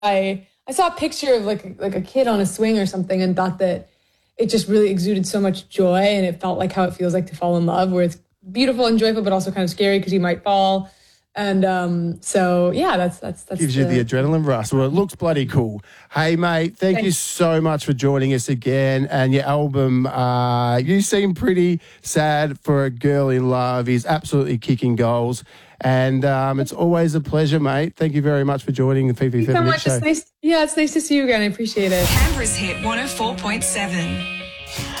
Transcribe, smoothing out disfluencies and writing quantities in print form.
I saw a picture of like a kid on a swing or something and thought that it just really exuded so much joy, and it felt like how it feels like to fall in love, where it's beautiful and joyful, but also kind of scary because you might fall. And so, yeah, that's gives you the adrenaline rush. Well, it looks bloody cool. Hey, mate, thank you so much for joining us again. And your album, you seem pretty sad for a girl in love. He's absolutely kicking goals. And it's always a pleasure, mate. Thank you very much for joining the Fifi Featherweight Show. It's nice to see you again. I appreciate it. Canberra's Hit 104.7.